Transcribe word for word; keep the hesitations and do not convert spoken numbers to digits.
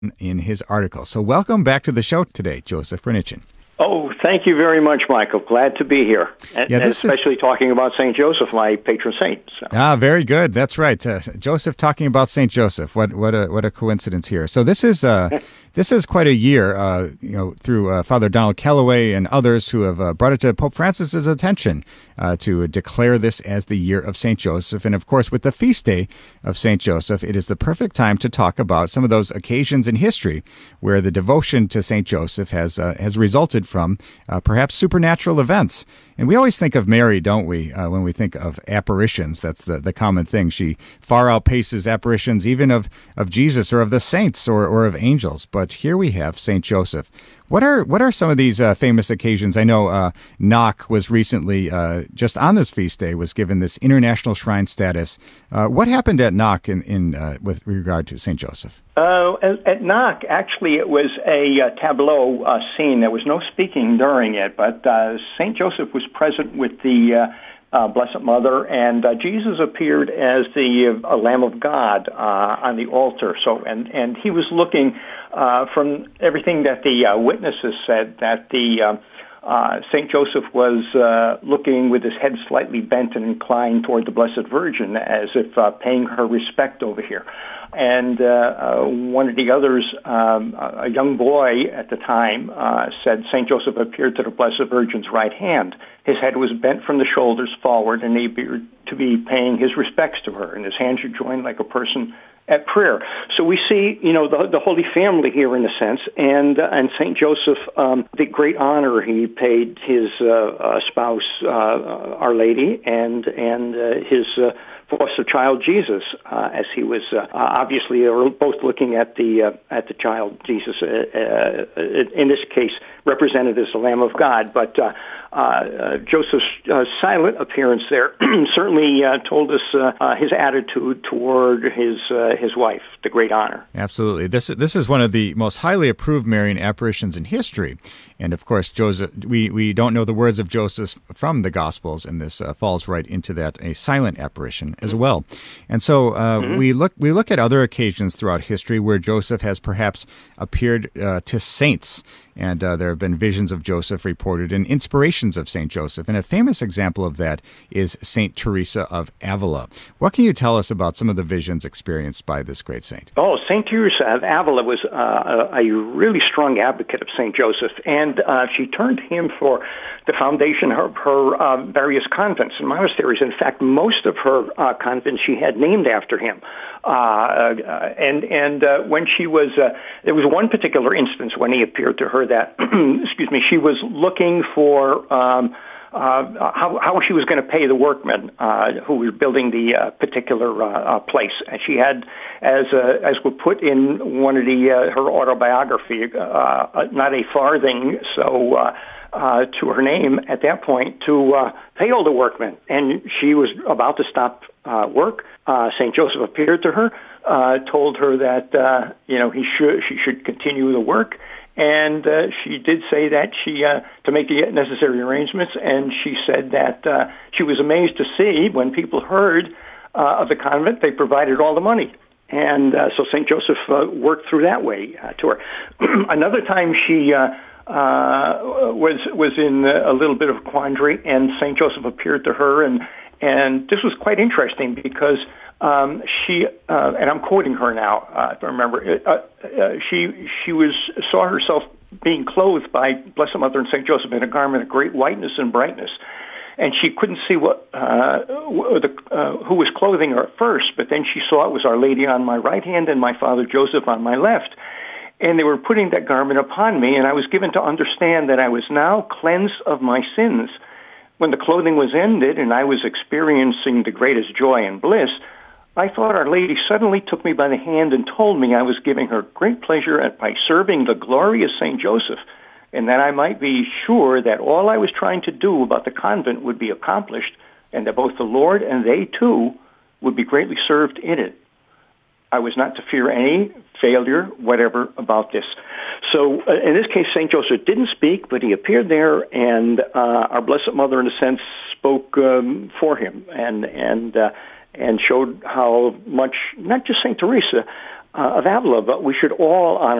in his article. So welcome back to the show today, Joseph Bernichin. Oh, thank you very much, Michael. Glad to be here, and, yeah, and especially is... talking about Saint Joseph, my patron saint. So. Ah, very good. That's right, uh, Joseph talking about Saint Joseph. What what a what a coincidence here. So this is uh, this is quite a year, uh, you know, through uh, Father Donald Calloway and others who have uh, brought it to Pope Francis's attention uh, to declare this as the year of Saint Joseph. And of course, with the feast day of Saint Joseph, it is the perfect time to talk about some of those occasions in history where the devotion to Saint Joseph has uh, has resulted from uh, perhaps supernatural events. And we always think of Mary, don't we, uh, when we think of apparitions. That's the, the common thing. She far outpaces apparitions even of, of Jesus or of the saints or, or of angels. But here we have Saint Joseph. What are what are some of these uh, famous occasions? I know uh, Knock was recently, uh, just on this feast day, was given this international shrine status. Uh, what happened at Knock in, in uh, with regard to Saint Joseph? Uh, at, at Knock, actually, it was a uh, tableau uh, scene. There was no speaking during it, but uh, Saint Joseph was present with the uh, uh, Blessed Mother, and uh, Jesus appeared as the uh, Lamb of God uh, on the altar. So, and and he was looking uh, from everything that the uh, witnesses said that the uh, Uh, Saint Joseph was uh, looking with his head slightly bent and inclined toward the Blessed Virgin, as if uh, paying her respect over here. And uh, uh, one of the others, um, a young boy at the time, uh, said Saint Joseph appeared to the Blessed Virgin's right hand. His head was bent from the shoulders forward, and he appeared to be paying his respects to her, and his hands were joined like a person at prayer. So we see, you know, the, the Holy Family here in a sense, and uh, and Saint Joseph, um, the great honor he paid his uh, uh, spouse, uh, Our Lady, and and uh, his uh, foster child Jesus, uh, as he was uh, obviously they were both looking at the uh, at the child Jesus, uh, uh, in this case represented as the Lamb of God, but. Uh, Uh, uh, Joseph's uh, silent appearance there certainly uh, told us uh, uh, his attitude toward his uh, his wife, the great honor. Absolutely. This this is one of the most highly approved Marian apparitions in history. And of course, Joseph, we, we don't know the words of Joseph from the Gospels, and this uh, falls right into that, a silent apparition as well. And so uh, mm-hmm. we look we look at other occasions throughout history where Joseph has perhaps appeared uh, to saints. And uh, there have been visions of Joseph reported and inspirations of Saint Joseph. And a famous example of that is Saint Teresa of Avila. What can you tell us about some of the visions experienced by this great saint? Oh, Saint Teresa of Avila was uh, a really strong advocate of Saint Joseph, and uh, she turned to him for the foundation of her uh, various convents and monasteries. In fact, most of her uh, convents she had named after him. Uh, uh, and and uh, when she was, uh, there was one particular instance when he appeared to her that, excuse me, she was looking for um, uh, how, how she was going to pay the workmen uh, who were building the uh, particular uh, uh, place. And she had, as uh, as was put in one of the uh, her autobiography, uh, not a farthing, so. Uh, Uh, to her name at that point to uh, pay all the workmen. And she was about to stop uh, work. Uh, Saint Joseph appeared to her, uh, told her that uh, you know he should she should continue the work, and uh, she did say that she uh, to make the necessary arrangements. And she said that uh, she was amazed to see when people heard uh, of the convent, they provided all the money. And uh, so Saint Joseph uh, worked through that way uh, to her. Another time she. Uh, Uh, was was in a little bit of a quandary, and Saint Joseph appeared to her, and and this was quite interesting because um, she uh, and I'm quoting her now, uh, if I remember, uh, uh, she she was saw herself being clothed by Blessed Mother and Saint Joseph in a garment of great whiteness and brightness. And she couldn't see what uh, the, uh, who was clothing her at first, but then she saw it was Our Lady on my right hand and my Father Joseph on my left. And they were putting that garment upon me, and I was given to understand that I was now cleansed of my sins. When the clothing was ended and I was experiencing the greatest joy and bliss, I thought Our Lady suddenly took me by the hand and told me I was giving her great pleasure at by serving the glorious Saint Joseph, and that I might be sure that all I was trying to do about the convent would be accomplished, and that both the Lord and they, too, would be greatly served in it. I was not to fear any failure, whatever, about this. So uh, in this case, Saint Joseph didn't speak, but he appeared there, and uh, our Blessed Mother, in a sense, spoke um, for him and and uh, and showed how much, not just Saint Teresa, uh, of Avila, but we should all honor